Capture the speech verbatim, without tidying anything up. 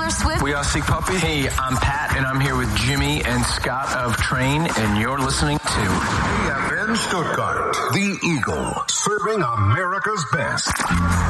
Taylor Swift. We are Sick Puppy. Hey, I'm Pat, and I'm here with Jimmy and Scott of Train, and you're listening to E F N Stuttgart, the Eagle, serving America's best.